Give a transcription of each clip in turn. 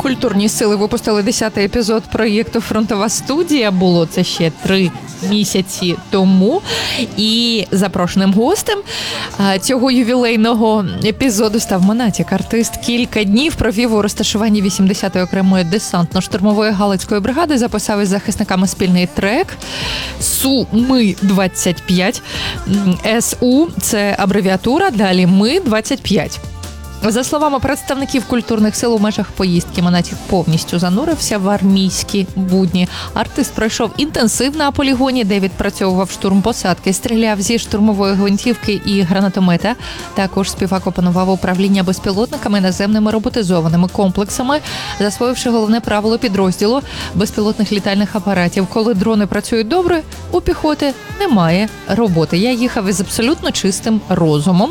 Культурні сили випустили 10-й епізод проєкту «Фронтова студія». Було це ще 3 місяці тому. І запрошеним гостем цього ювілейного епізоду став Монатік. Артист кілька днів провів у розташуванні 80-ї окремої десантно-штурмової Галицької бригади, записав із захисниками спільний трек «Су-Ми-25». СУ – це абревіатура, далі «Ми-25». За словами представників культурних сил, у межах поїздки Монатік повністю занурився в армійські будні. Артист пройшов інтенсив на полігоні, де відпрацьовував штурм посадки, стріляв зі штурмової гвинтівки і гранатомета. Також співак опанував управління безпілотниками, наземними роботизованими комплексами, засвоївши головне правило підрозділу безпілотних літальних апаратів. Коли дрони працюють добре, у піхоти немає роботи. Я їхав із абсолютно чистим розумом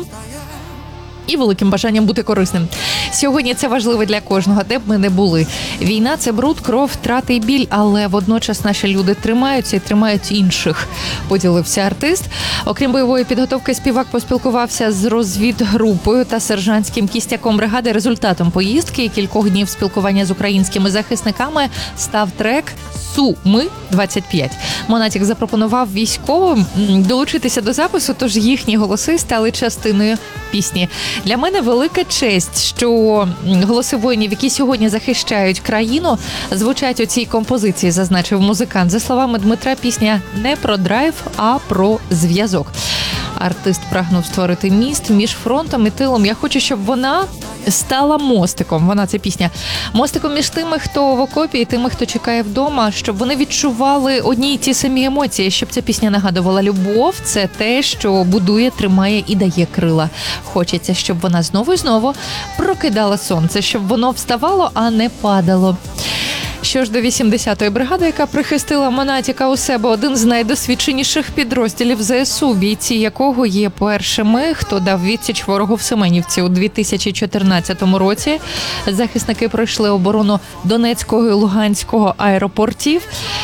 і великим бажанням бути корисним. Сьогодні це важливо для кожного, де б ми не були. Війна – це бруд, кров, втрати і біль, але водночас наші люди тримаються і тримають інших, поділився артист. Окрім бойової підготовки, співак поспілкувався з розвідгрупою та сержантським кістяком бригади. Результатом поїздки і кількох днів спілкування з українськими захисниками став трек «Су-Ми-25». Монатік запропонував військовим долучитися до запису, тож їхні голоси стали частиною пісні. Для мене велика честь, що голоси воїнів, які сьогодні захищають країну, звучать у цій композиції, зазначив музикант. За словами Дмитра, пісня не про драйв, а про зв'язок. Артист прагнув створити міст між фронтом і тилом. Я хочу, щоб вона стала мостиком. Вона, це пісня. Мостиком між тими, хто в окопі, і тими, хто чекає вдома, щоб вони відчували одні й ті самі емоції, щоб ця пісня нагадувала любов. Це те, що будує, тримає і дає крила. Хочеться, щоб вона знову і знову прокидала сонце, щоб воно вставало, а не падало. Що ж до 80-ї бригади, яка прихистила Монатіка у себе, один з найдосвідченіших підрозділів ЗСУ, бійці якого є першими, хто дав відсіч ворогу в Семенівці у 2014 році. Захисники пройшли оборону Донецького і Луганського аеропортів.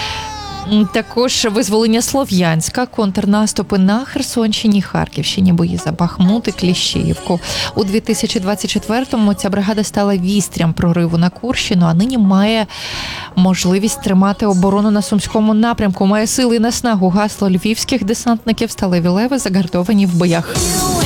Також визволення Слов'янська, контрнаступи на Херсонщині, Харківщині, бої за Бахмут і Кліщіївку. У 2024-му ця бригада стала вістрям прориву на Курщину, а нині має можливість тримати оборону на Сумському напрямку. Має сили і наснагу. Гасло львівських десантників: сталеві леви загартовані в боях.